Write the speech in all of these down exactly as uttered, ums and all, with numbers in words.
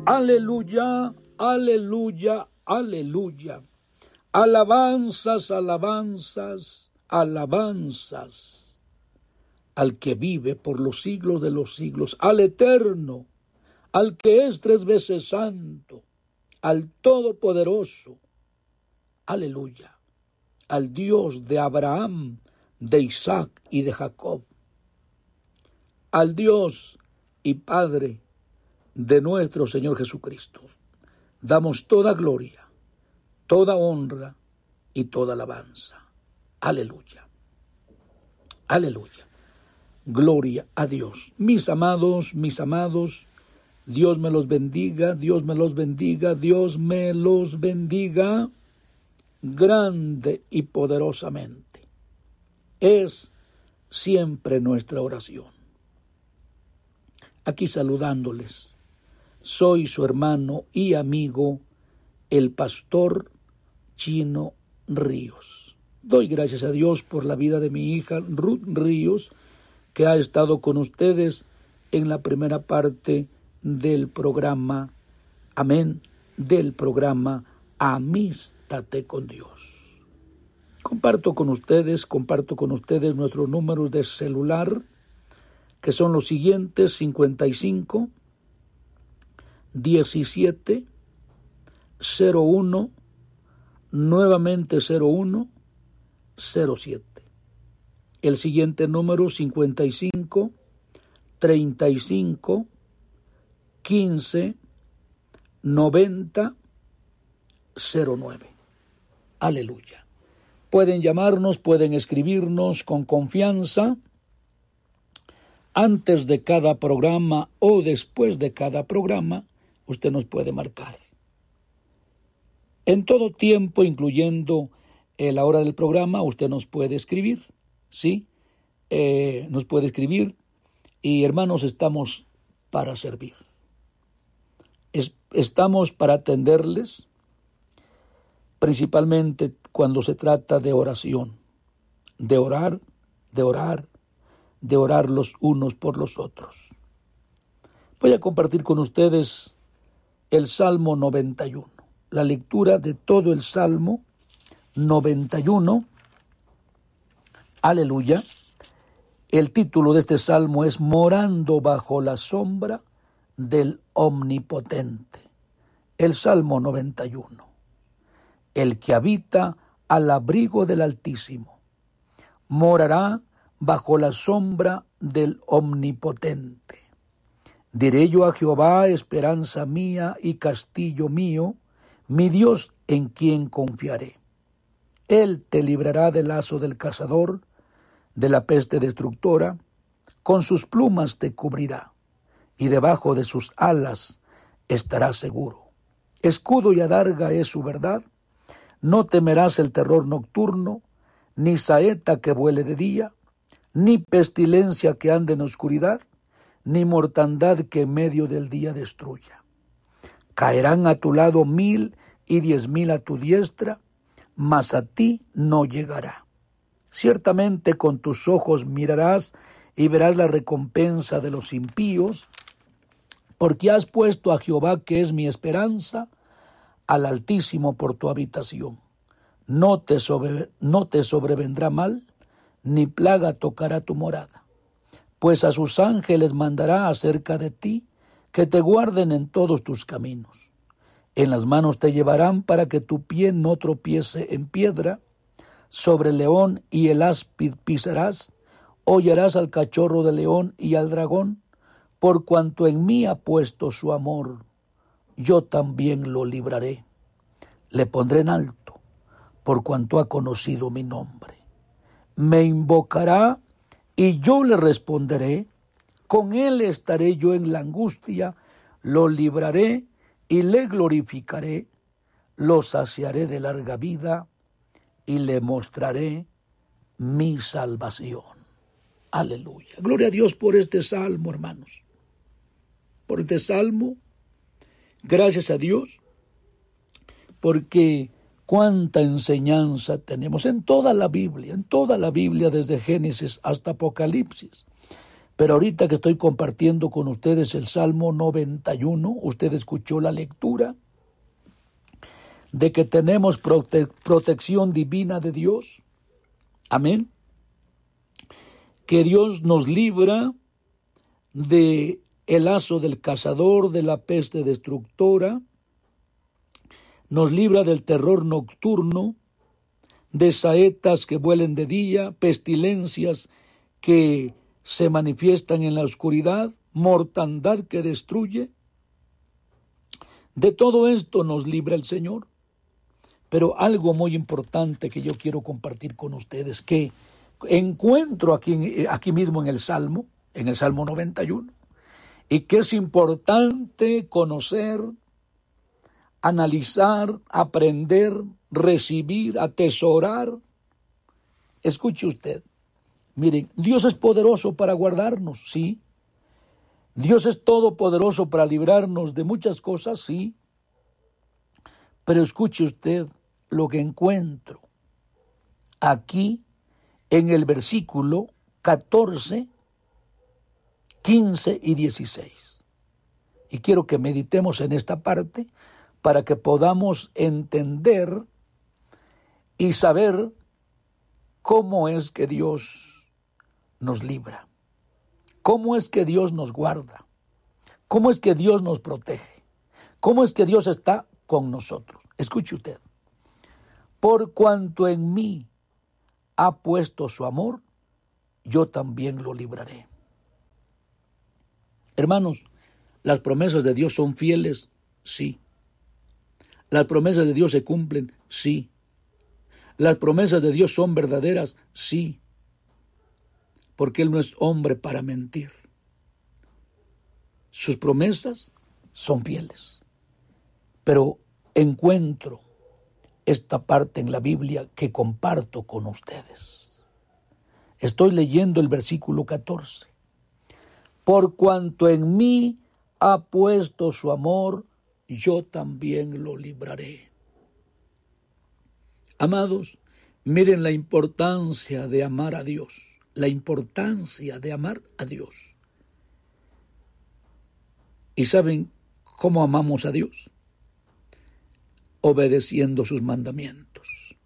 Aleluya, aleluya, aleluya. Alabanzas, alabanzas, alabanzas al que vive por los siglos de los siglos, al eterno, al que es tres veces santo, al todopoderoso. Aleluya, al Dios de Abraham, de Isaac y de Jacob, al Dios y Padre de nuestro Señor Jesucristo. Damos toda gloria, toda honra y toda alabanza. Aleluya. Aleluya. Gloria a Dios. Mis amados, mis amados, Dios me los bendiga, Dios me los bendiga, Dios me los bendiga grande y poderosamente. Es siempre nuestra oración. Aquí saludándoles. Soy su hermano y amigo, el pastor Chino Ríos. Doy gracias a Dios por la vida de mi hija Ruth Ríos, que ha estado con ustedes en la primera parte del programa, amén, del programa Amístate con Dios. Comparto con ustedes, comparto con ustedes nuestros números de celular, que son los siguientes: cincuenta y cinco, diecisiete, cero uno, nuevamente cero uno, cero siete. El siguiente número: cincuenta y cinco, treinta y cinco, quince, noventa, cero nueve. Aleluya. Pueden llamarnos, pueden escribirnos con confianza antes de cada programa o después de cada programa. Usted nos puede marcar. En todo tiempo, incluyendo eh, la hora del programa, usted nos puede escribir, ¿sí? Eh, nos puede escribir y, hermanos, estamos para servir. Es, estamos para atenderles, principalmente cuando se trata de oración, de orar, de orar, de orar los unos por los otros. Voy a compartir con ustedes el Salmo noventa y uno, la lectura de todo el Salmo noventa y uno. Aleluya. El título de este Salmo es Morando bajo la sombra del Omnipotente. El Salmo noventa y uno. El que habita al abrigo del Altísimo morará bajo la sombra del Omnipotente. Diré yo a Jehová, esperanza mía y castillo mío, mi Dios en quien confiaré. Él te librará del lazo del cazador, de la peste destructora, con sus plumas te cubrirá, y debajo de sus alas estarás seguro. Escudo y adarga es su verdad, no temerás el terror nocturno, ni saeta que vuele de día, ni pestilencia que ande en oscuridad, ni mortandad que en medio del día destruya. Caerán a tu lado mil y diez mil a tu diestra, mas a ti no llegará. Ciertamente con tus ojos mirarás y verás la recompensa de los impíos, porque has puesto a Jehová, que es mi esperanza, al Altísimo por tu habitación. No te, sobre, no te sobrevendrá mal, ni plaga tocará tu morada. Pues a sus ángeles mandará acerca de ti, que te guarden en todos tus caminos. En las manos te llevarán para que tu pie no tropiece en piedra. Sobre el león y el áspid pisarás, hollarás al cachorro del león y al dragón, por cuanto en mí ha puesto su amor, yo también lo libraré. Le pondré en alto, por cuanto ha conocido mi nombre. Me invocará y yo le responderé, con él estaré yo en la angustia, lo libraré y le glorificaré, lo saciaré de larga vida y le mostraré mi salvación. Aleluya. Gloria a Dios por este salmo, hermanos. Por este salmo, gracias a Dios, porque cuánta enseñanza tenemos en toda la Biblia, en toda la Biblia, desde Génesis hasta Apocalipsis. Pero ahorita que estoy compartiendo con ustedes el Salmo noventa y uno, usted escuchó la lectura de que tenemos prote- protección divina de Dios. Amén. Que Dios nos libra de el lazo del cazador, de la peste destructora, nos libra del terror nocturno, de saetas que vuelen de día, pestilencias que se manifiestan en la oscuridad, mortandad que destruye. De todo esto nos libra el Señor. Pero algo muy importante que yo quiero compartir con ustedes, que encuentro aquí, aquí mismo en el Salmo, en el Salmo noventa y uno, y que es importante conocer, analizar, aprender, recibir, atesorar. Escuche usted, miren, Dios es poderoso para guardarnos, sí. Dios es todopoderoso para librarnos de muchas cosas, sí. Pero escuche usted lo que encuentro aquí en el versículo catorce, quince y dieciséis. Y quiero que meditemos en esta parte para que podamos entender y saber cómo es que Dios nos libra, cómo es que Dios nos guarda, cómo es que Dios nos protege, cómo es que Dios está con nosotros. Escuche usted. Por cuanto en mí ha puesto su amor, yo también lo libraré. Hermanos, las promesas de Dios son fieles, sí. Las promesas de Dios se cumplen, sí. Las promesas de Dios son verdaderas, sí. Porque Él no es hombre para mentir. Sus promesas son fieles. Pero encuentro esta parte en la Biblia que comparto con ustedes. Estoy leyendo el versículo catorce. Por cuanto en mí ha puesto su amor, yo también lo libraré. Amados, miren la importancia de amar a Dios, la importancia de amar a Dios. ¿Y saben cómo amamos a Dios? Obedeciendo sus mandamientos.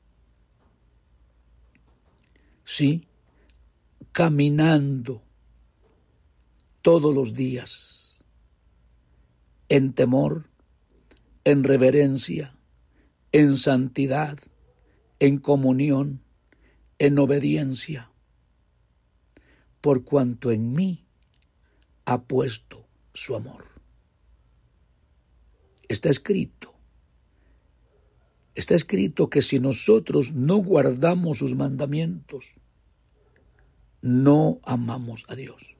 Sí, caminando todos los días en temor, en reverencia, en santidad, en comunión, en obediencia, por cuanto en mí ha puesto su amor. Está escrito, está escrito que si nosotros no guardamos sus mandamientos, no amamos a Dios.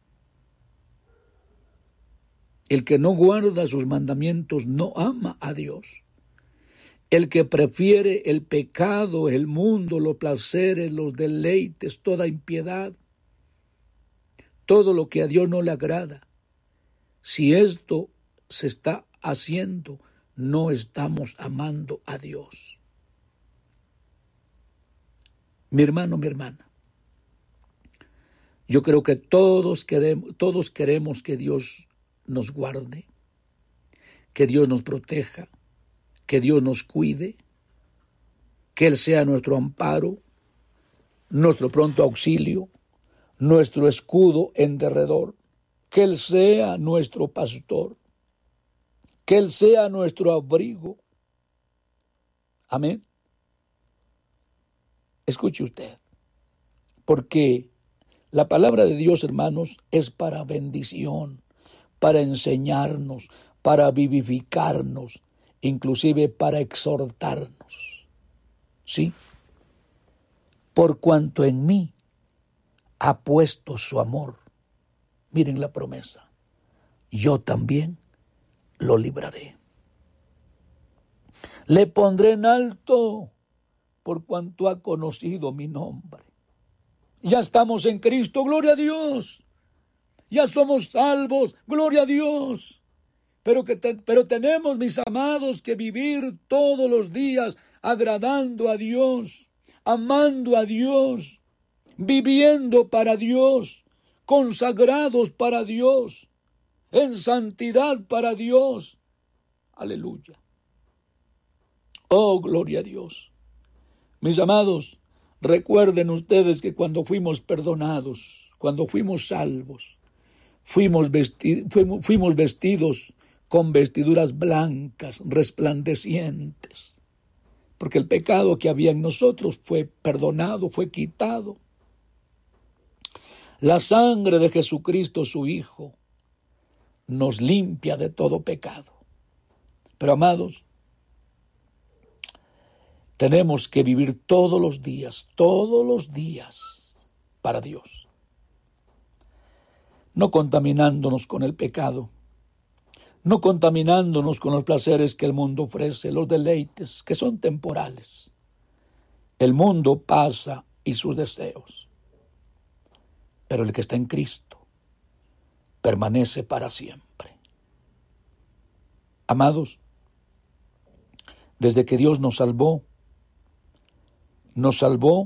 El que no guarda sus mandamientos no ama a Dios. El que prefiere el pecado, el mundo, los placeres, los deleites, toda impiedad, todo lo que a Dios no le agrada, si esto se está haciendo, no estamos amando a Dios. Mi hermano, mi hermana, yo creo que todos queremos, todos queremos que Dios nos guarde, que Dios nos proteja, que Dios nos cuide, que Él sea nuestro amparo, nuestro pronto auxilio, nuestro escudo en derredor, que Él sea nuestro pastor, que Él sea nuestro abrigo. Amén. Escuche usted, porque la palabra de Dios, hermanos, es para bendición, para enseñarnos, para vivificarnos, inclusive para exhortarnos. ¿Sí? Por cuanto en mí ha puesto su amor. Miren la promesa. Yo también lo libraré. Le pondré en alto por cuanto ha conocido mi nombre. Ya estamos en Cristo, gloria a Dios. Ya somos salvos, gloria a Dios. Pero, que te, pero tenemos, mis amados, que vivir todos los días agradando a Dios, amando a Dios, viviendo para Dios, consagrados para Dios, en santidad para Dios. Aleluya. Oh, gloria a Dios. Mis amados, recuerden ustedes que cuando fuimos perdonados, cuando fuimos salvos, fuimos, vesti- fuimos, fuimos vestidos con vestiduras blancas, resplandecientes, porque el pecado que había en nosotros fue perdonado, fue quitado. La sangre de Jesucristo, su Hijo, nos limpia de todo pecado. Pero, amados, tenemos que vivir todos los días, todos los días para Dios. No contaminándonos con el pecado, no contaminándonos con los placeres que el mundo ofrece, los deleites que son temporales. El mundo pasa y sus deseos, pero el que está en Cristo permanece para siempre. Amados, desde que Dios nos salvó, nos salvó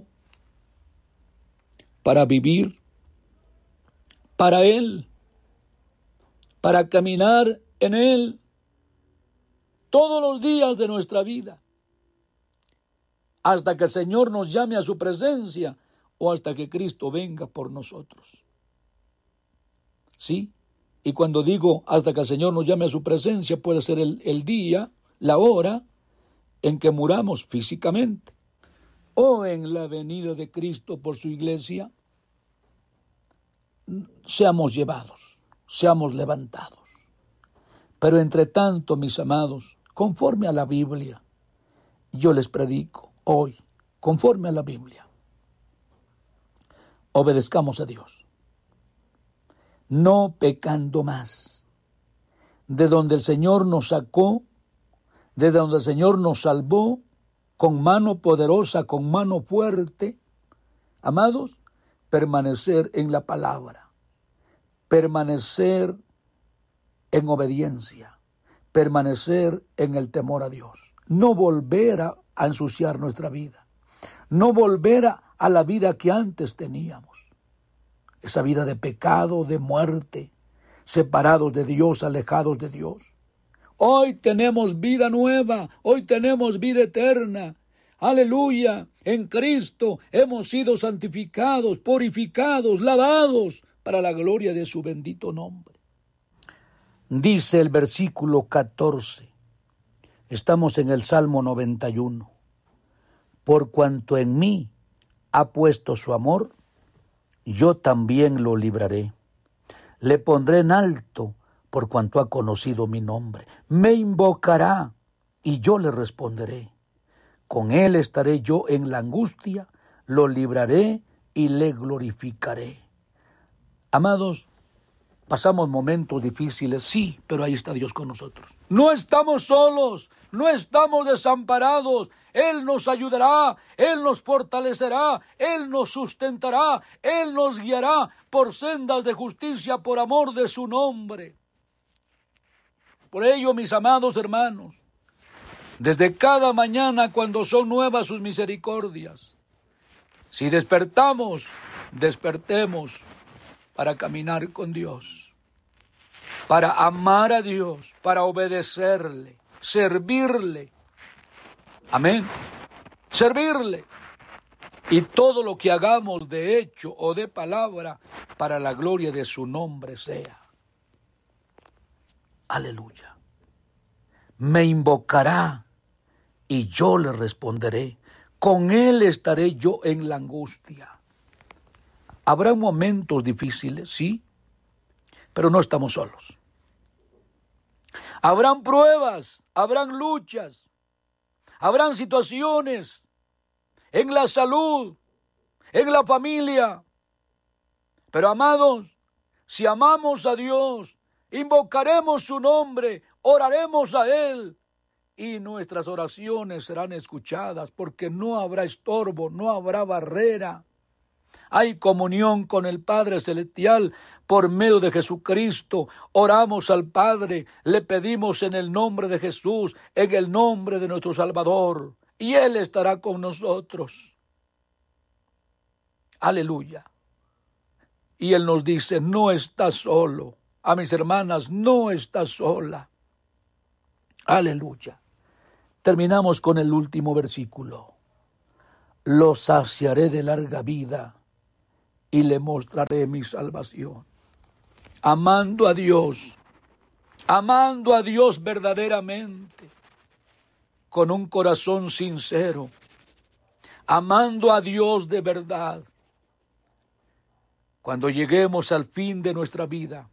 para vivir para Él, para caminar en Él todos los días de nuestra vida, hasta que el Señor nos llame a su presencia o hasta que Cristo venga por nosotros. Sí, y cuando digo hasta que el Señor nos llame a su presencia, puede ser el, el día, la hora en que muramos físicamente, o en la venida de Cristo por su iglesia, seamos llevados, seamos levantados. Pero entre tanto, mis amados, conforme a la Biblia, yo les predico hoy, conforme a la Biblia, obedezcamos a Dios, no pecando más. De donde el Señor nos sacó, de donde el Señor nos salvó, con mano poderosa, con mano fuerte, amados, permanecer en la palabra, permanecer en obediencia, permanecer en el temor a Dios, no volver a, a ensuciar nuestra vida, no volver a, a la vida que antes teníamos, esa vida de pecado, de muerte, separados de Dios, alejados de Dios. Hoy tenemos vida nueva, hoy tenemos vida eterna. Aleluya, en Cristo hemos sido santificados, purificados, lavados para la gloria de su bendito nombre. Dice el versículo catorce, estamos en el Salmo noventa y uno. Por cuanto en mí ha puesto su amor, yo también lo libraré. Le pondré en alto por cuanto ha conocido mi nombre. Me invocará y yo le responderé. Con él estaré yo en la angustia, lo libraré y le glorificaré. Amados, pasamos momentos difíciles, sí, pero ahí está Dios con nosotros. No estamos solos, no estamos desamparados. Él nos ayudará, Él nos fortalecerá, Él nos sustentará, Él nos guiará por sendas de justicia por amor de su nombre. Por ello, mis amados hermanos, desde cada mañana cuando son nuevas sus misericordias, si despertamos, despertemos para caminar con Dios, para amar a Dios, para obedecerle, servirle. Amén. Servirle. Y todo lo que hagamos de hecho o de palabra, para la gloria de su nombre sea. Aleluya. Me invocará y yo le responderé. Con él estaré yo en la angustia. Habrá momentos difíciles, sí, pero no estamos solos. Habrán pruebas, habrán luchas, habrán situaciones en la salud, en la familia. Pero amados, si amamos a Dios, invocaremos su nombre, oraremos a Él y nuestras oraciones serán escuchadas porque no habrá estorbo, no habrá barrera. Hay comunión con el Padre Celestial por medio de Jesucristo. Oramos al Padre, le pedimos en el nombre de Jesús, en el nombre de nuestro Salvador, y Él estará con nosotros. Aleluya. Y Él nos dice, no estás solo. A mis hermanas, no estás sola. Aleluya. Terminamos con el último versículo. Lo saciaré de larga vida y le mostraré mi salvación. Amando a Dios, amando a Dios verdaderamente, con un corazón sincero, amando a Dios de verdad. Cuando lleguemos al fin de nuestra vida,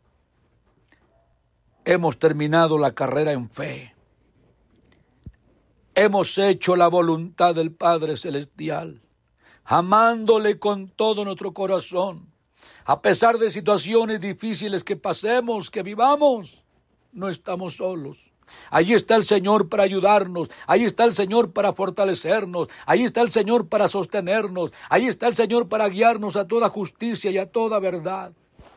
hemos terminado la carrera en fe. Hemos hecho la voluntad del Padre Celestial, amándole con todo nuestro corazón. A pesar de situaciones difíciles que pasemos, que vivamos, no estamos solos. Allí está el Señor para ayudarnos, ahí está el Señor para fortalecernos, ahí está el Señor para sostenernos, ahí está el Señor para guiarnos a toda justicia y a toda verdad.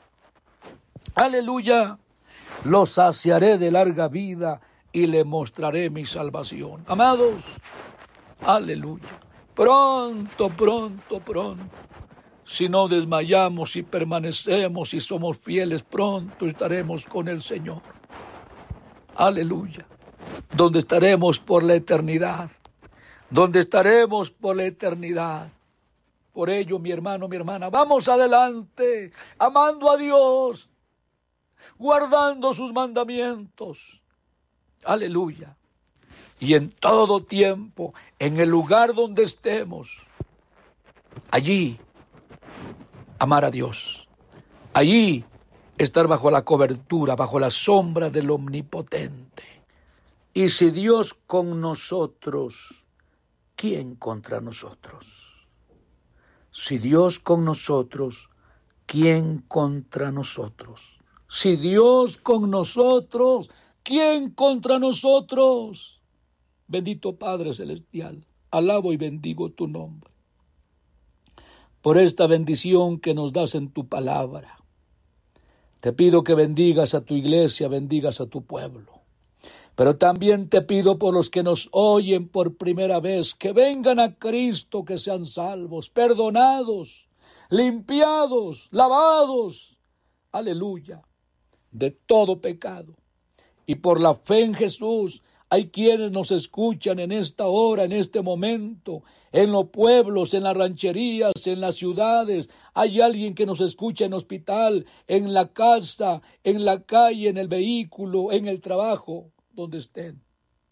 Aleluya. Lo saciaré de larga vida y le mostraré mi salvación. Amados, aleluya. Pronto, pronto, pronto. Si no desmayamos, si permanecemos, si somos fieles, pronto estaremos con el Señor. Aleluya. Donde estaremos por la eternidad. Donde estaremos por la eternidad. Por ello, mi hermano, mi hermana, vamos adelante, amando a Dios, guardando sus mandamientos. Aleluya. Y en todo tiempo, en el lugar donde estemos, allí amar a Dios. Allí estar bajo la cobertura, bajo la sombra del Omnipotente. Y si Dios con nosotros, ¿quién contra nosotros? Si Dios con nosotros, ¿quién contra nosotros? Si Dios con nosotros, ¿quién contra nosotros? Bendito Padre Celestial, alabo y bendigo tu nombre por esta bendición que nos das en tu palabra. Te pido que bendigas a tu iglesia, bendigas a tu pueblo. Pero también te pido por los que nos oyen por primera vez, que vengan a Cristo, que sean salvos, perdonados, limpiados, lavados, aleluya, de todo pecado. Y por la fe en Jesús, hay quienes nos escuchan en esta hora, en este momento, en los pueblos, en las rancherías, en las ciudades. Hay alguien que nos escucha en hospital, en la casa, en la calle, en el vehículo, en el trabajo, donde estén.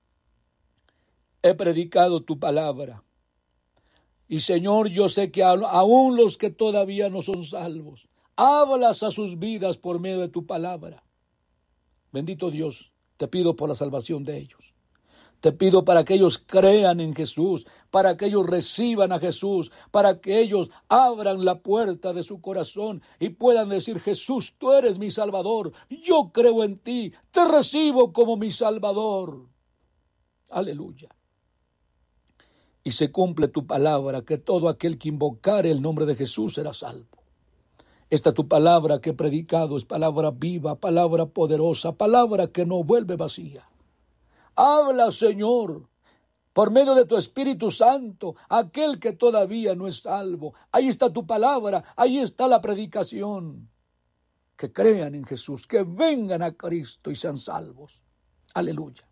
He predicado tu palabra. Y Señor, yo sé que aún los que todavía no son salvos, hablas a sus vidas por medio de tu palabra. Bendito Dios, te pido por la salvación de ellos. Te pido para que ellos crean en Jesús, para que ellos reciban a Jesús, para que ellos abran la puerta de su corazón y puedan decir: Jesús, tú eres mi Salvador, yo creo en ti, te recibo como mi Salvador. Aleluya. Y se cumple tu palabra, que todo aquel que invocare el nombre de Jesús será salvo. Esta tu palabra que he predicado es palabra viva, palabra poderosa, palabra que no vuelve vacía. Habla, Señor, por medio de tu Espíritu Santo, aquel que todavía no es salvo. Ahí está tu palabra, ahí está la predicación. Que crean en Jesús, que vengan a Cristo y sean salvos. Aleluya.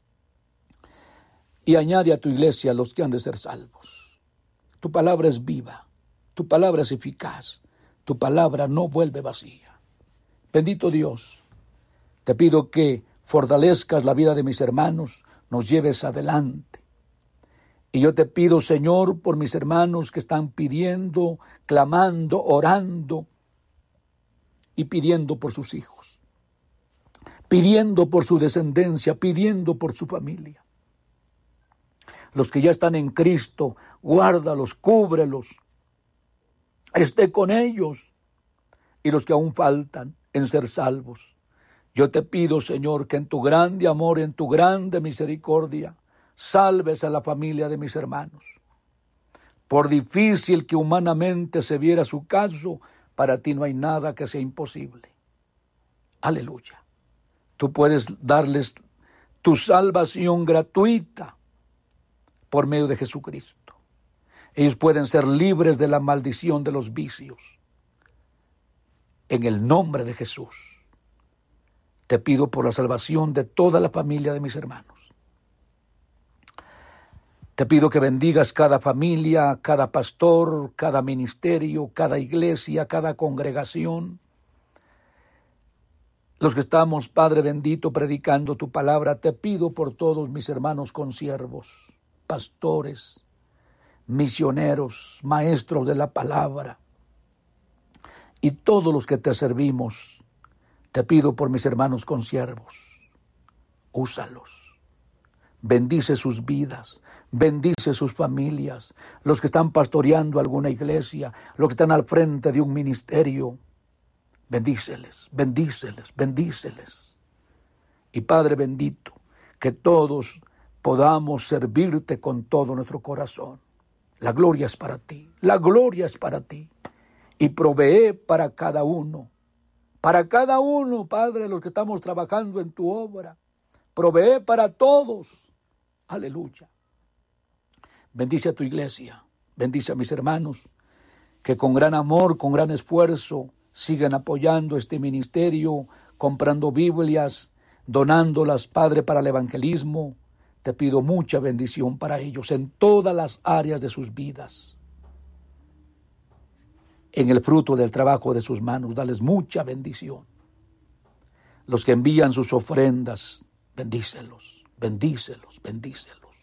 Y añade a tu iglesia a los que han de ser salvos. Tu palabra es viva, tu palabra es eficaz, tu palabra no vuelve vacía. Bendito Dios, te pido que fortalezcas la vida de mis hermanos, nos lleves adelante. Y yo te pido, Señor, por mis hermanos que están pidiendo, clamando, orando y pidiendo por sus hijos, pidiendo por su descendencia, pidiendo por su familia. Los que ya están en Cristo, guárdalos, cúbrelos, esté con ellos. Y los que aún faltan en ser salvos, yo te pido, Señor, que en tu grande amor, en tu grande misericordia, salves a la familia de mis hermanos. Por difícil que humanamente se viera su caso, para ti no hay nada que sea imposible. Aleluya. Tú puedes darles tu salvación gratuita por medio de Jesucristo. Ellos pueden ser libres de la maldición de los vicios. en el nombre de Jesús. Te pido por la salvación de toda la familia de mis hermanos. Te pido que bendigas cada familia, cada pastor, cada ministerio, cada iglesia, cada congregación. Los que estamos, Padre bendito, predicando tu palabra, te pido por todos mis hermanos consiervos, pastores, misioneros, maestros de la palabra y todos los que te servimos. Te pido por mis hermanos consiervos. Úsalos. Bendice sus vidas, bendice sus familias, los que están pastoreando alguna iglesia, los que están al frente de un ministerio. Bendíceles, bendíceles, bendíceles. Y Padre bendito, que todos podamos servirte con todo nuestro corazón. La gloria es para ti, la gloria es para ti. Y provee para cada uno, para cada uno, Padre, los que estamos trabajando en tu obra. Provee para todos. Aleluya. Bendice a tu iglesia, bendice a mis hermanos, que con gran amor, con gran esfuerzo, sigan apoyando este ministerio, comprando Biblias, donándolas, Padre, para el evangelismo. Te pido mucha bendición para ellos en todas las áreas de sus vidas. En el fruto del trabajo de sus manos, dales mucha bendición. Los que envían sus ofrendas, bendícelos. Bendícelos, bendícelos.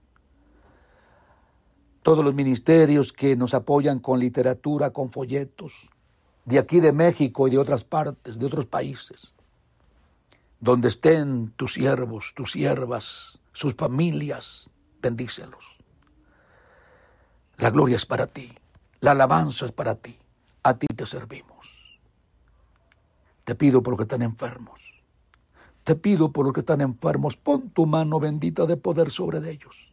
Todos los ministerios que nos apoyan con literatura, con folletos, de aquí de México y de otras partes, de otros países, donde estén tus siervos, tus siervas, sus familias, bendícelos. La gloria es para ti, la alabanza es para ti, a ti te servimos. Te pido por los que están enfermos. Te pido por los que están enfermos, pon tu mano bendita de poder sobre ellos.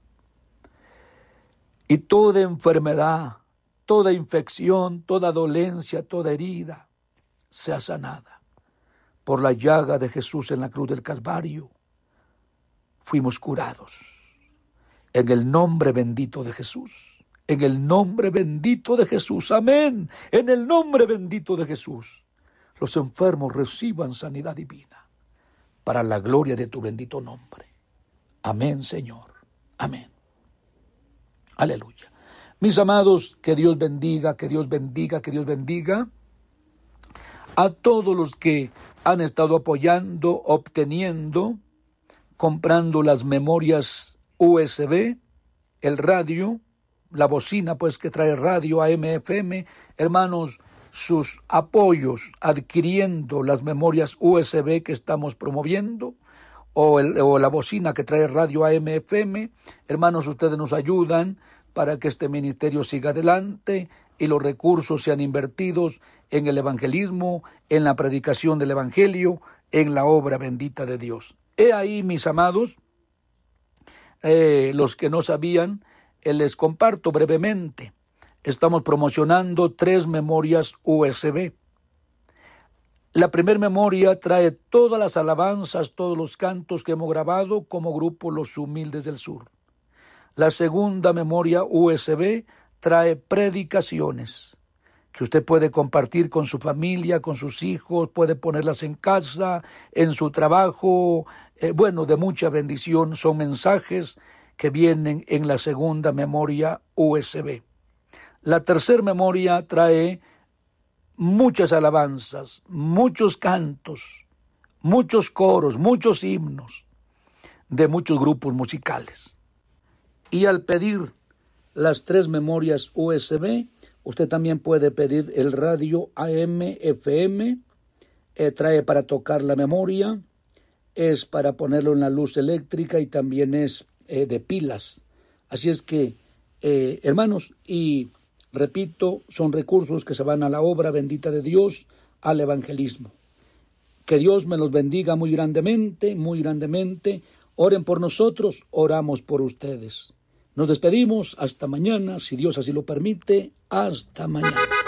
Y toda enfermedad, toda infección, toda dolencia, toda herida, sea sanada. Por la llaga de Jesús en la cruz del Calvario, fuimos curados. En el nombre bendito de Jesús, en el nombre bendito de Jesús, amén. En el nombre bendito de Jesús, los enfermos reciban sanidad divina. Para la gloria de tu bendito nombre. Amén, Señor. Amén. Aleluya. Mis amados, que Dios bendiga, que Dios bendiga, que Dios bendiga a todos los que han estado apoyando, obteniendo, comprando las memorias U S B, el radio, la bocina pues que trae radio A M F M, hermanos, sus apoyos adquiriendo las memorias U S B que estamos promoviendo o, el, o la bocina que trae radio A M F M. Hermanos, ustedes nos ayudan para que este ministerio siga adelante y los recursos sean invertidos en el evangelismo, en la predicación del evangelio, en la obra bendita de Dios. He ahí, mis amados, eh, los que no sabían, eh, les comparto brevemente. Estamos promocionando tres memorias U S B. La primera memoria trae todas las alabanzas, todos los cantos que hemos grabado como grupo Los Humildes del Sur. La segunda memoria U S B trae predicaciones que usted puede compartir con su familia, con sus hijos, puede ponerlas en casa, en su trabajo, eh, bueno, de mucha bendición. Son mensajes que vienen en la segunda memoria U S B. La tercera memoria trae muchas alabanzas, muchos cantos, muchos coros, muchos himnos de muchos grupos musicales. Y al pedir las tres memorias U S B, usted también puede pedir el radio A M F M, eh, trae para tocar la memoria, es para ponerlo en la luz eléctrica y también es eh, de pilas. Así es que, eh, hermanos, y repito, son recursos que se van a la obra bendita de Dios, al evangelismo. Que Dios me los bendiga muy grandemente, muy grandemente. Oren por nosotros, oramos por ustedes. Nos despedimos, hasta mañana, si Dios así lo permite, hasta mañana.